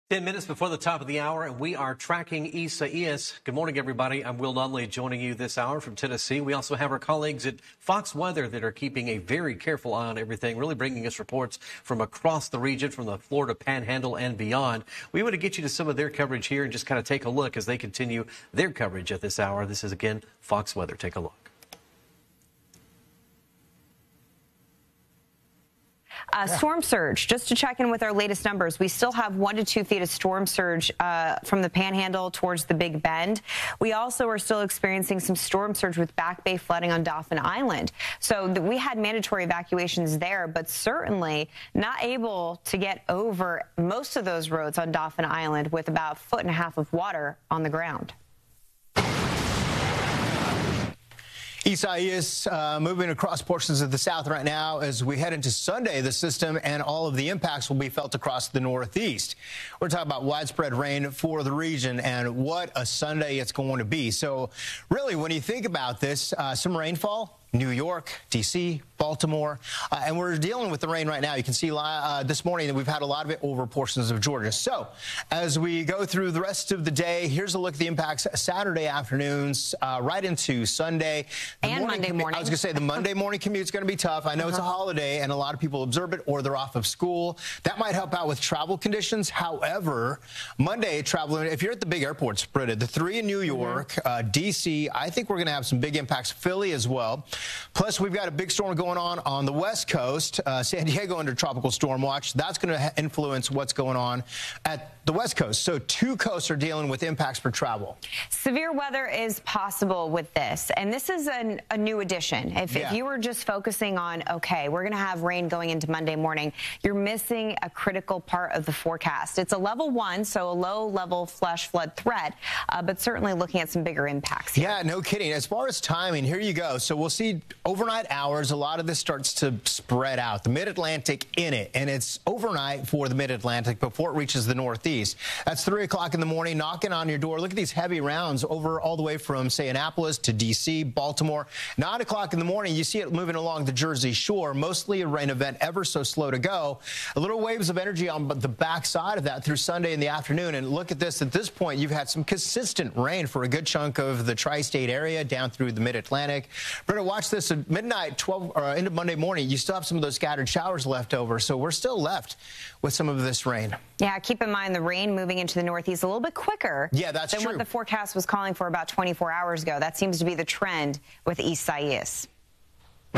10 minutes before the top of the hour, and we are tracking Isaias. Good morning, everybody. I'm Will Nunley joining you this hour from Tennessee. We also have our colleagues at Fox Weather that are keeping a very careful eye on everything, really bringing us reports from across the region, from the Florida Panhandle and beyond. We want to get you to some of their coverage here and just kind of take a look as they continue their coverage at this hour. This is, again, Fox Weather. Take a look. Storm surge, just to check in with our latest numbers, we still have 1 to 2 feet of storm surge from the Panhandle towards the Big Bend. We also are still experiencing some storm surge with Back Bay flooding on Dauphin Island. So we had mandatory evacuations there, but certainly not able to get over most of those roads on Dauphin Island with about 1.5 feet of water on the ground. Isaias moving across portions of the south right now. As we head into Sunday, the system and all of the impacts will be felt across the Northeast. We're talking about widespread rain for the region, and what a Sunday it's going to be. So really, when you think about this, some rainfall. New York, D.C., Baltimore, and we're dealing with the rain right now. You can see this morning that we've had a lot of it over portions of Georgia. So as we go through the rest of the day, here's a look at the impacts Saturday afternoons right into Sunday. And Monday morning. I was going to say the Monday morning commute is going to be tough. I know it's a holiday and a lot of people observe it or they're off of school. That might help out with travel conditions. However, Monday traveling, if you're at the big airports, Britta, the 3 in New York, D.C., I think we're going to have some big impacts. Philly as well. Plus, we've got a big storm going on the West Coast. San Diego under tropical storm watch. That's going to influence what's going on at the West Coast. So 2 coasts are dealing with impacts for travel. Severe weather is possible with this, and this is a new addition. If you were just focusing on, okay, we're going to have rain going into Monday morning, you're missing a critical part of the forecast. It's a level 1, so a low-level flash flood threat, but certainly looking at some bigger impacts here. Yeah, no kidding. As far as timing, here you go. So we'll see overnight hours. A lot of this starts to spread out. The Mid-Atlantic in it, and it's overnight for the Mid-Atlantic before it reaches the Northeast. That's 3 o'clock in the morning, knocking on your door. Look at these heavy rounds over all the way from, say, Annapolis to D.C., Baltimore. 9 o'clock in the morning, you see it moving along the Jersey Shore, mostly a rain event, ever so slow to go. A little waves of energy on the backside of that through Sunday in the afternoon. And look at this. At this point, you've had some consistent rain for a good chunk of the tri-state area down through the Mid-Atlantic. Britta, watch this at midnight, 12 or into Monday morning. You still have some of those scattered showers left over, so we're still left with some of this rain. Yeah, keep in mind the rain moving into the Northeast a little bit quicker than what the forecast was calling for about 24 hours ago. That seems to be the trend with Isaias. The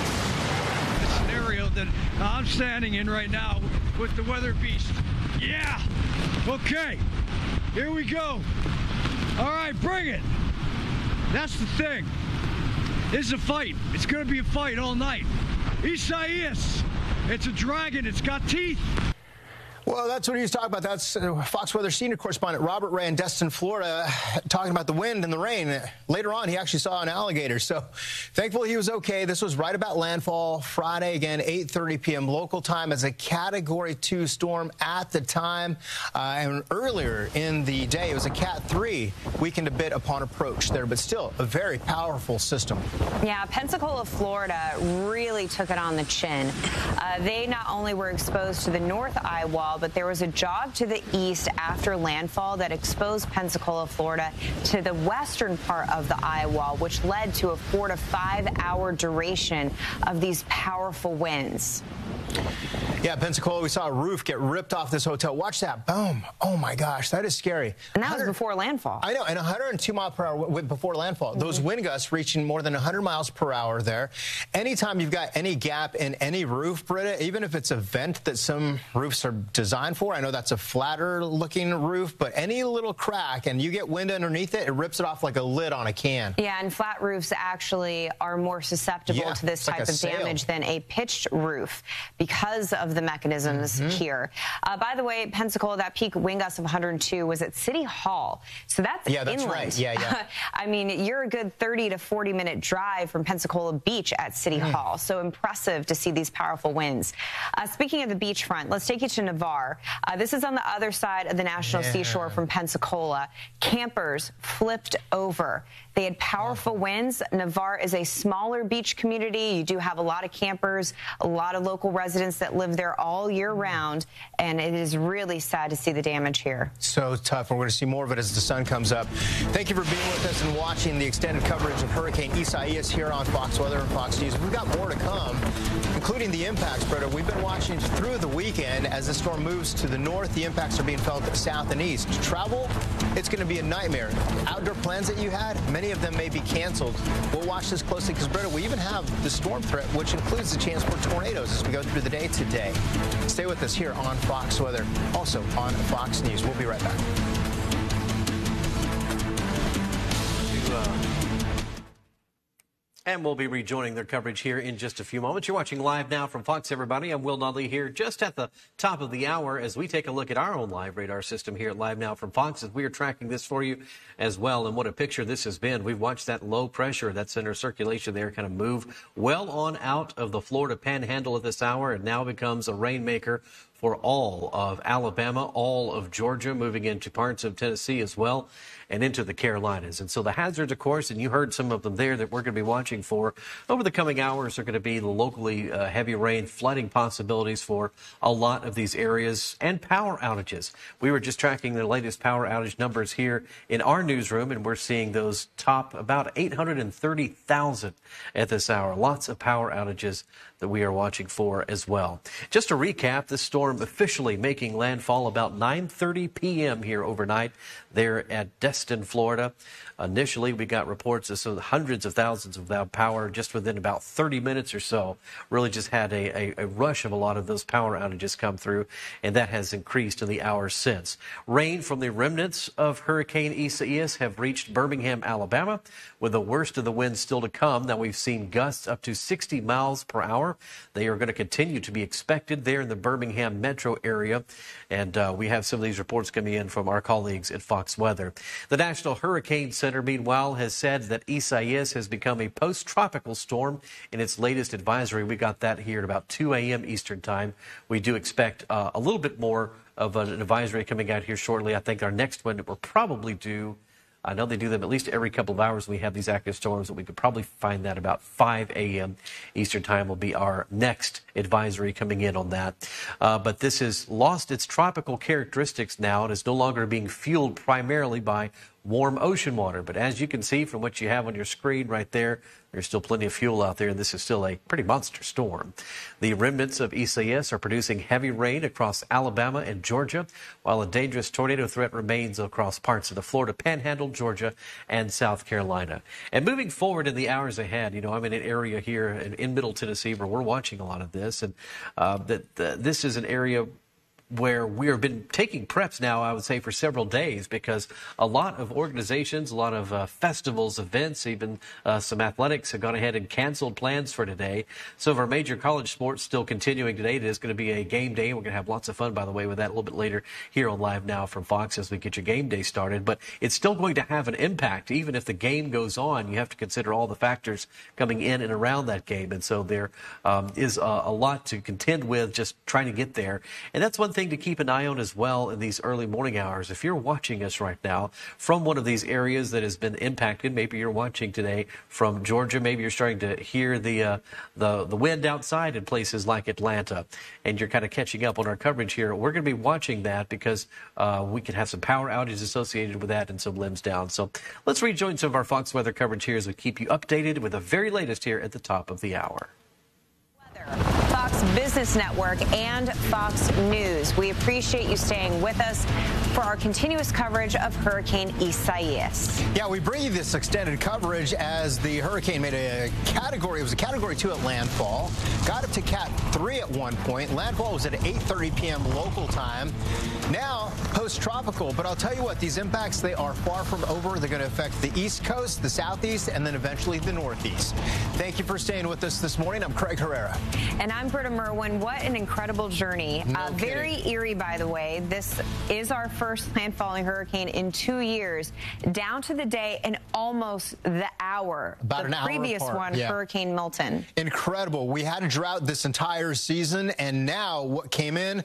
scenario that I'm standing in right now with the weather beast. Yeah. Okay. Here we go. All right, bring it. That's the thing. This is a fight. It's going to be a fight all night. Isaias. It's a dragon. It's got teeth. Well, that's what he was talking about. That's Fox Weather senior correspondent Robert Ray in Destin, Florida, talking about the wind and the rain. Later on, he actually saw an alligator. So thankfully he was okay. This was right about landfall Friday, again, 8:30 p.m. local time as a Category 2 storm at the time. And earlier in the day, it was a Cat 3, weakened a bit upon approach there, but still a very powerful system. Yeah, Pensacola, Florida really took it on the chin. They not only were exposed to the North Eye wall, but there was a jog to the east after landfall that exposed Pensacola, Florida to the western part of the eye wall, which led to a 4 to 5 hour duration of these powerful winds. Yeah, Pensacola, we saw a roof get ripped off this hotel. Watch that. Boom. Oh, my gosh. That is scary. And that was before landfall. I know. And 102 miles per hour before landfall. Those wind gusts reaching more than 100 miles per hour there. Anytime you've got any gap in any roof, Britta, even if it's a vent that some roofs are designed for, I know that's a flatter looking roof, but any little crack and you get wind underneath it, it rips it off like a lid on a can. Yeah, and flat roofs actually are more susceptible to this type of damage than a pitched roof because of the mechanisms here. By the way, Pensacola, that peak wind gust of 102 was at City Hall. So that's inland. Right. Yeah. I mean, you're a good 30 to 40-minute drive from Pensacola Beach at City Hall. So impressive to see these powerful winds. Speaking of the beachfront, let's take you to Navarre. This is on the other side of the National Seashore from Pensacola. Campers flipped over. They had powerful winds. Navarre is a smaller beach community. You do have a lot of campers, a lot of local residents that live there all year round, and it is really sad to see the damage here. So tough. We're going to see more of it as the sun comes up. Thank you for being with us and watching the extended coverage of Hurricane Isaias here on Fox Weather and Fox News. We've got more to come, including the impacts, Britta. We've been watching through the weekend as the storm moves to the north. The impacts are being felt south and east. To travel, it's going to be a nightmare. Outdoor plans that you had, many of them may be canceled. We'll watch this closely because, Britta, we even have the storm threat, which includes the chance for tornadoes as we go through the day today. Stay with us here on Fox Weather, also on Fox News. We'll be right back. And we'll be rejoining their coverage here in just a few moments. You're watching live now from Fox, everybody. I'm Will Nudley here just at the top of the hour as we take a look at our own live radar system here at Live Now from Fox as we are tracking this for you as well. And what a picture this has been. We've watched that low pressure, that center circulation there kind of move well on out of the Florida Panhandle at this hour and now becomes a rainmaker for all of Alabama, all of Georgia, moving into parts of Tennessee as well, and into the Carolinas. And so the hazards, of course, and you heard some of them there that we're going to be watching for over the coming hours are going to be the locally heavy rain, flooding possibilities for a lot of these areas, and power outages. We were just tracking the latest power outage numbers here in our newsroom, and we're seeing those top about 830,000 at this hour. Lots of power outages that we are watching for as well. Just to recap, this storm officially making landfall about 9:30 p.m. here overnight there at Destin, Florida. Initially, we got reports of some hundreds of thousands without power just within about 30 minutes or so. Really just had a rush of a lot of those power outages come through, and that has increased in the hours since. Rain from the remnants of Hurricane Isaias have reached Birmingham, Alabama, with the worst of the winds still to come. Now, we've seen gusts up to 60 miles per hour. They are going to continue to be expected there in the Birmingham metro area, and we have some of these reports coming in from our colleagues at Fox Weather. The National Hurricane Center, meanwhile, has said that Isaias has become a post-tropical storm in its latest advisory. We got that here at about 2 a.m. Eastern time. We do expect a little bit more of an advisory coming out here shortly. I think our next one we're probably due. I know they do them at least every couple of hours. We have these active storms that we could probably find that about 5 a.m. Eastern time will be our next advisory coming in on that. But this has lost its tropical characteristics now and is no longer being fueled primarily by warm ocean water. But as you can see from what you have on your screen right there, there's still plenty of fuel out there, and this is still a pretty monster storm. The remnants of Isaias are producing heavy rain across Alabama and Georgia, while a dangerous tornado threat remains across parts of the Florida Panhandle, Georgia, and South Carolina. And moving forward in the hours ahead, I'm in an area here in Middle Tennessee where we're watching a lot of this, and this is an area where we have been taking preps now, I would say, for several days, because a lot of organizations, a lot of festivals, events, even some athletics have gone ahead and canceled plans for today. Some of our major college sports still continuing today. It is going to be a game day. We're going to have lots of fun, by the way, with that a little bit later here on Live Now from Fox as we get your game day started. But it's still going to have an impact. Even if the game goes on, you have to consider all the factors coming in and around that game. And so there is a lot to contend with just trying to get there. And that's one thing to keep an eye on as well in these early morning hours. If you're watching us right now from one of these areas that has been impacted, maybe you're watching today from Georgia, maybe you're starting to hear the wind outside in places like Atlanta, and you're kind of catching up on our coverage here. We're going to be watching that because we could have some power outages associated with that and some limbs down. So let's rejoin some of our Fox weather coverage here as we keep you updated with the very latest here at the top of the hour. Fox Business Network and Fox News. We appreciate you staying with us for our continuous coverage of Hurricane Isaias. Yeah, we bring you this extended coverage as the hurricane made it was a Category 2 at landfall, got up to Cat 3 at one point. Landfall was at 8:30 p.m. local time. Now, post-tropical, but I'll tell you what, these impacts, they are far from over. They're going to affect the East Coast, the Southeast, and then eventually the Northeast. Thank you for staying with us this morning. I'm Craig Herrera. And I'm Britta Merwin. What an incredible journey. Very eerie, by the way. This is our first landfalling hurricane in 2 years, down to the day and almost the hour. About an hour apart. The previous one, yeah. Hurricane Milton. Incredible. We had a drought this entire season, and now what came in,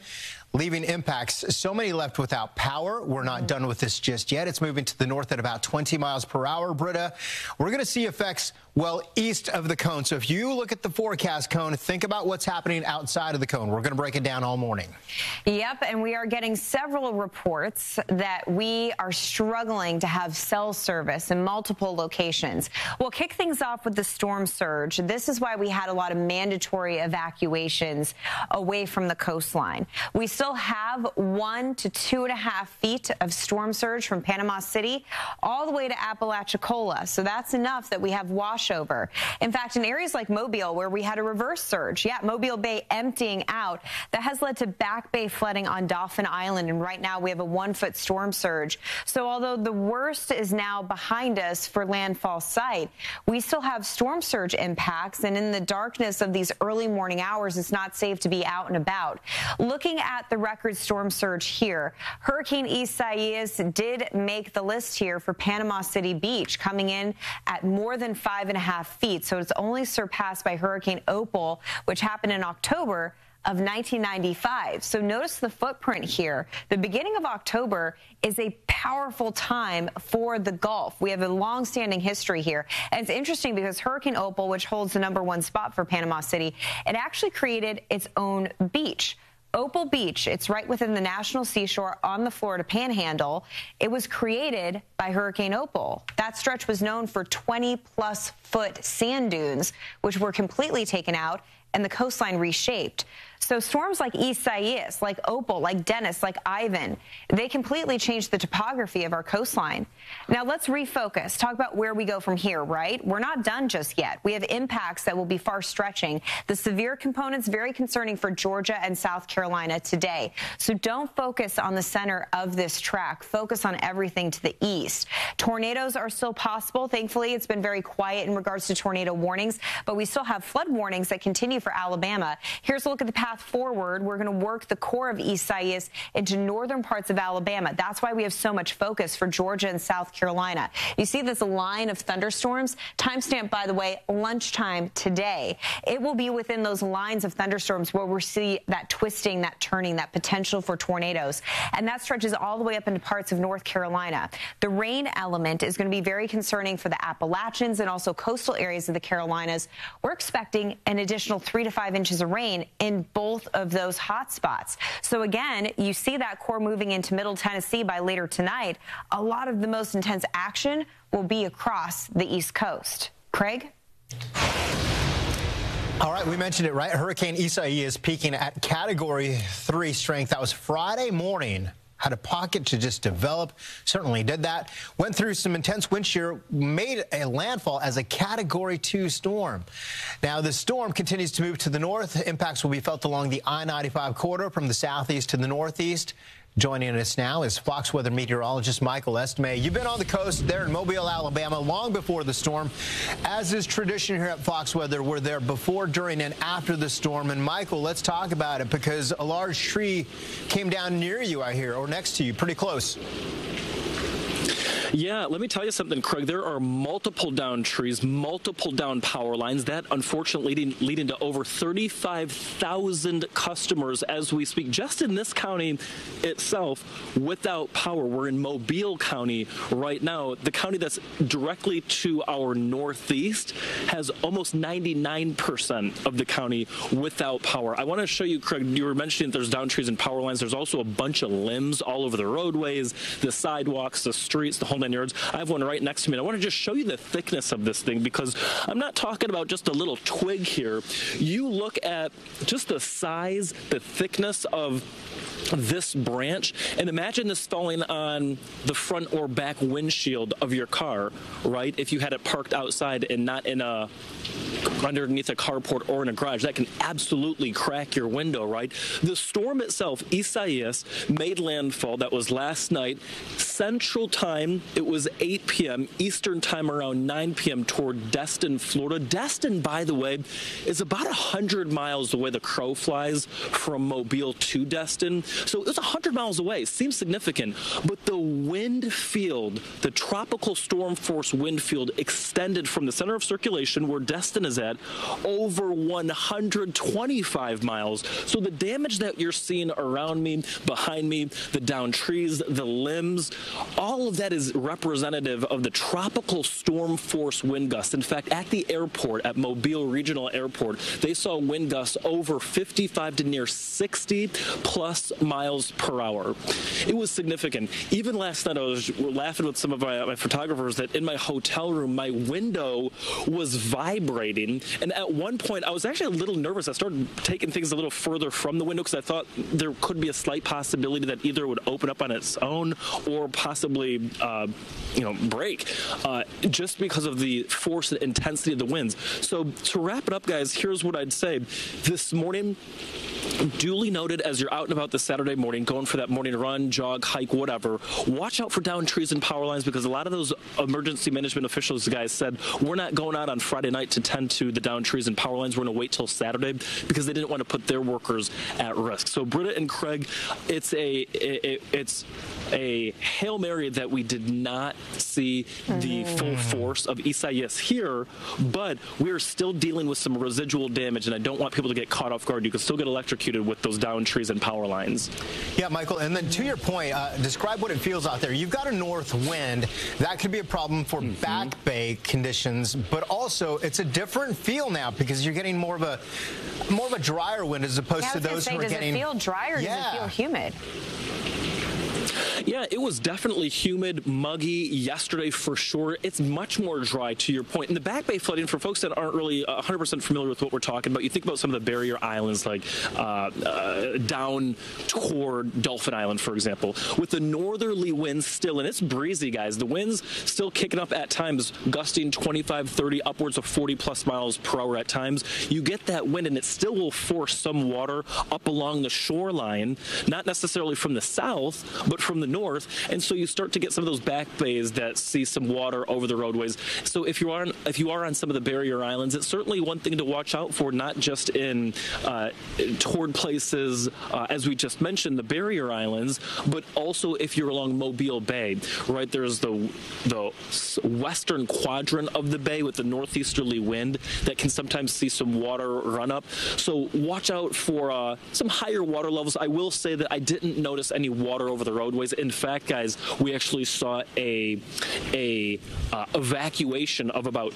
leaving impacts. So many left without power. We're not done with this just yet. It's moving to the north at about 20 miles per hour, Britta. We're going to see effects well east of the cone. So if you look at the forecast cone, think about what's happening outside of the cone. We're going to break it down all morning. Yep, and we are getting several reports that we are struggling to have cell service in multiple locations. We'll kick things off with the storm surge. This is why we had a lot of mandatory evacuations away from the coastline. We still have 1 to 2.5 feet of storm surge from Panama City all the way to Apalachicola. So that's enough that we have washover. In fact, in areas like Mobile, where we had a reverse surge, Mobile Bay emptying out, that has led to Back Bay flooding on Dauphin Island. And right now we have a 1-foot storm surge. So although the worst is now behind us for landfall site, we still have storm surge impacts. And in the darkness of these early morning hours, it's not safe to be out and about. Looking at the record storm surge here, Hurricane Isaias did make the list here for Panama City Beach, coming in at more than 5.5 feet. So it's only surpassed by Hurricane Opal, which happened in October of 1995. So notice the footprint here. The beginning of October is a powerful time for the Gulf. We have a long-standing history here. And it's interesting because Hurricane Opal, which holds the #1 spot for Panama City, it actually created its own beach. Opal Beach, it's right within the National Seashore on the Florida Panhandle. It was created by Hurricane Opal. That stretch was known for 20-plus foot sand dunes, which were completely taken out and the coastline reshaped. So storms like Isaias, like Opal, like Dennis, like Ivan, they completely changed the topography of our coastline. Now let's refocus, talk about where we go from here, right? We're not done just yet. We have impacts that will be far stretching. The severe components, very concerning for Georgia and South Carolina today. So don't focus on the center of this track. Focus on everything to the east. Tornadoes are still possible. Thankfully, it's been very quiet in regards to tornado warnings, but we still have flood warnings that continue for Alabama. Here's a look at the path forward. We're going to work the core of Isaias into northern parts of Alabama. That's why we have so much focus for Georgia and South Carolina. You see this line of thunderstorms, timestamp, by the way, lunchtime today. It will be within those lines of thunderstorms where we see that twisting, that turning, that potential for tornadoes. And that stretches all the way up into parts of North Carolina. The rain element is going to be very concerning for the Appalachians and also coastal areas of the Carolinas. We're expecting an additional 3 to 5 inches of rain in both of those hot spots. So again, you see that core moving into Middle Tennessee by later tonight. A lot of the most intense action will be across the East Coast. Craig? All right, we mentioned it, right? Hurricane Isaias peaking at Category 3 strength. That was Friday morning. Had a pocket to just develop, certainly did that. Went through some intense wind shear, made a landfall as a Category 2 storm. Now, the storm continues to move to the north. Impacts will be felt along the I-95 corridor from the southeast to the northeast. Joining us now is Fox weather meteorologist Michael Estime. You've been on the coast there in Mobile, Alabama, long before the storm. As is tradition here at Fox Weather, we're there before, during, and after the storm. And, Michael, let's talk about it because a large tree came down near you, I hear, or next to you, pretty close. Yeah, let me tell you something, Craig. There are multiple down trees, multiple down power lines. That, unfortunately, leading to over 35,000 customers as we speak, just in this county itself, without power. We're in Mobile County right now. The county that's directly to our northeast has almost 99% of the county without power. I want to show you, Craig, you were mentioning there's down trees and power lines. There's also a bunch of limbs all over the roadways, the sidewalks, the streets, the whole 9 yards. I have one right next to me. And I want to just show you the thickness of this thing because I'm not talking about just a little twig here. You look at just the size, the thickness of this branch, and imagine this falling on the front or back windshield of your car, right? If you had it parked outside and not in a underneath a carport or in a garage, that can absolutely crack your window, right? The storm itself, Isaias, made landfall. That was last night. Central time, it was 8 p.m. Eastern time around 9 p.m. toward Destin, Florida. Destin, by the way, is about 100 miles the way the crow flies from Mobile to Destin. So it was 100 miles away. Seems significant. But the wind field, the tropical storm force wind field, extended from the center of circulation where Destin is is at over 125 miles. So the damage that you're seeing around me, behind me, the downed trees, the limbs, all of that is representative of the tropical storm force wind gusts. In fact, at the airport, at Mobile Regional Airport, they saw wind gusts over 55 to near 60 plus miles per hour. It was significant. Even last night, I was laughing with some of my photographers that in my hotel room, my window was vibrating. And at one point, I was actually a little nervous. I started taking things a little further from the window because I thought there could be a slight possibility that either it would open up on its own or possibly, break, just because of the force and intensity of the winds. So to wrap it up, guys, here's what I'd say. This morning, duly noted, as you're out and about this Saturday morning, going for that morning run, jog, hike, whatever, watch out for downed trees and power lines, because a lot of those emergency management officials, guys, said we're not going out on Friday night to tend to the downed trees and power lines. We're going to wait till Saturday because they didn't want to put their workers at risk. So Britta and Craig, it's a Hail Mary that we did not see the full force of Isaias here, but we're still dealing with some residual damage, and I don't want people to get caught off guard. You can still get electrocuted with those downed trees and power lines. Yeah, Michael, and then to your point, describe what it feels out there. You've got a north wind. That could be a problem for back bay conditions, but also it's a different feel now because you're getting more of a drier wind as opposed to those who are getting... Does it feel dry or does it feel humid? Yeah, it was definitely humid, muggy yesterday for sure. It's much more dry, to your point. And the Back Bay flooding, for folks that aren't really 100% familiar with what we're talking about, you think about some of the barrier islands like down toward Dolphin Island, for example. With the northerly winds still, and it's breezy, guys. The winds still kicking up at times, gusting 25, 30, upwards of 40-plus miles per hour at times. You get that wind, and it still will force some water up along the shoreline, not necessarily from the south, but from the north, and so you start to get some of those back bays that see some water over the roadways. So if you are on some of the barrier islands, it's certainly one thing to watch out for, not just in toward places as we just mentioned, the barrier islands, but also if you're along Mobile Bay, right? There's the western quadrant of the bay with the northeasterly wind that can sometimes see some water run up. So watch out for some higher water levels. I will say that I didn't notice any water over the roadways. In fact, guys, we actually saw a evacuation of about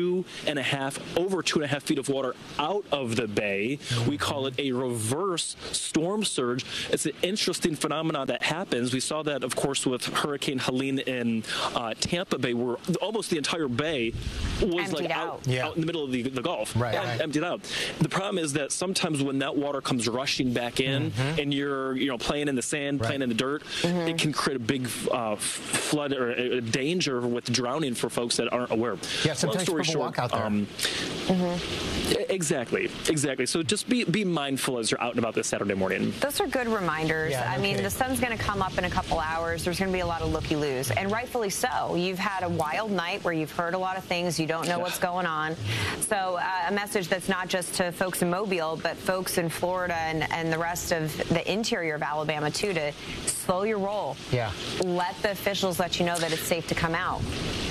over 2.5 feet of water out of the bay. We call it a reverse storm surge. It's an interesting phenomenon that happens. We saw that, of course, with Hurricane Helene in Tampa Bay, where almost the entire bay was emptied out in the middle of the Gulf, emptied out. The problem is that sometimes when that water comes rushing back in, and you're playing in the sand, playing in the dirt, it can create a big flood or a danger with drowning for folks that aren't aware. Yeah, sometimes people walk out there. Exactly. So just be mindful as you're out and about this Saturday morning. Those are good reminders. I mean, the sun's going to come up in a couple hours. There's going to be a lot of looky-loos, and rightfully so. You've had a wild night where you've heard a lot of things. You don't know what's going on. So a message that's not just to folks in Mobile, but folks in Florida and the rest of the interior of Alabama, too, to slow your roll. Let the officials let you know that it's safe to come out.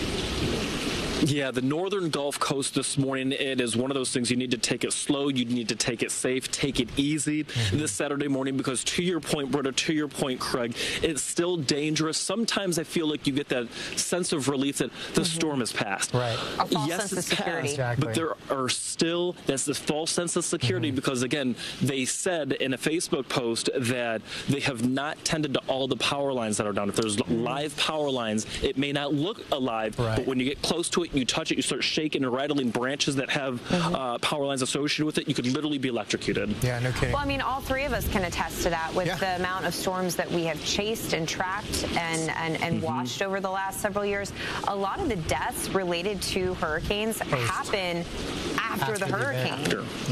Yeah, the northern Gulf Coast this morning, it is one of those things you need to take it slow, you need to take it safe, take it easy this Saturday morning, because to your point, Britta, to your point, Craig, it's still dangerous. Sometimes I feel like you get that sense of relief that the storm has passed. A false sense of security. But there are still, that's the false sense of security, because again, they said in a Facebook post that they have not tended to all the power lines that are down. If there's live power lines, it may not look alive, but when you get close to it, you touch it, you start shaking and rattling branches that have power lines associated with it, you could literally be electrocuted. Yeah, no kidding. Well, I mean, all three of us can attest to that with the amount of storms that we have chased and tracked and watched over the last several years. A lot of the deaths related to hurricanes happen after the hurricane.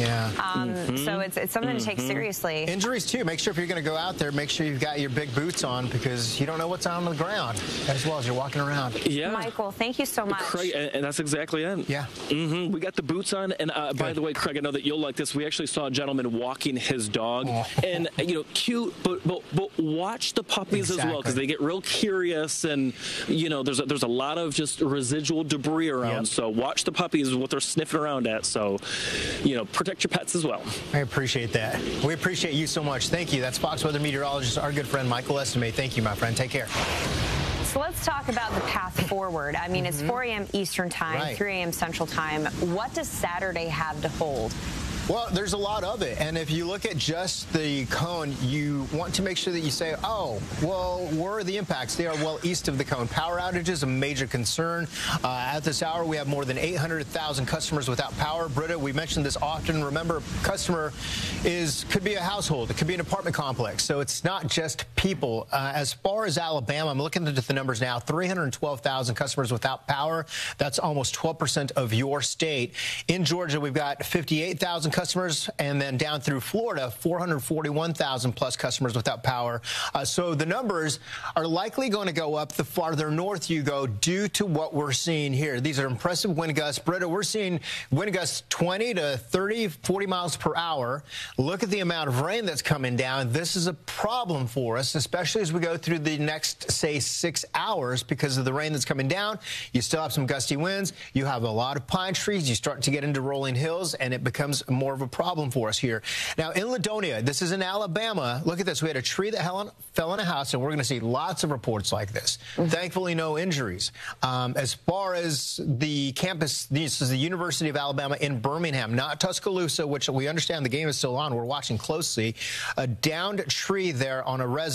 So it's something to take seriously. Injuries, too. Make sure if you're going to go out there, make sure you've got your big boots on, because you don't know what's on the ground as well as you're walking around. Michael, thank you so much. Craig, and that's exactly it. We got the boots on, and by the way, Craig, I know that you'll like this. We actually saw a gentleman walking his dog, and cute, but watch the puppies as well, because they get real curious, and there's a lot of just residual debris around. So watch the puppies, what they're sniffing around at. So, protect your pets as well. I appreciate that. We appreciate you so much. Thank you. That's Fox Weather meteorologist, our good friend Michael Estimate. Thank you, my friend. Take care. So let's talk about the path forward. I mean, it's 4 a.m. Eastern time, Right. 3 a.m. Central time. What does Saturday have to hold? Well, there's a lot of it. And if you look at just the cone, you want to make sure that you say, oh, well, where are the impacts? They are well east of the cone. Power outages, a major concern. At this hour, we have more than 800,000 customers without power. Britta, we mentioned this often. Remember, customer could be a household. It could be an apartment complex. So it's not just people. As far as Alabama, I'm looking at the numbers now, 312,000 customers without power. That's almost 12% of your state. In Georgia, we've got 58,000 customers, and then down through Florida, 441,000 plus customers without power. So the numbers are likely going to go up the farther north you go due to what we're seeing here. These are impressive wind gusts. Britta, we're seeing wind gusts 20 to 30, 40 miles per hour. Look at the amount of rain that's coming down. This is a problem for us, especially as we go through the next, say, 6 hours because of the rain that's coming down. You still have some gusty winds. You have a lot of pine trees. You start to get into rolling hills, and it becomes more of a problem for us here. Now, in Ladonia, this is in Alabama. Look at this. We had a tree that fell in a house, and we're going to see lots of reports like this. Thankfully, no injuries. As far as the campus, this is the University of Alabama in Birmingham, not Tuscaloosa, which we understand the game is still on. We're watching closely. A downed tree there on a residence.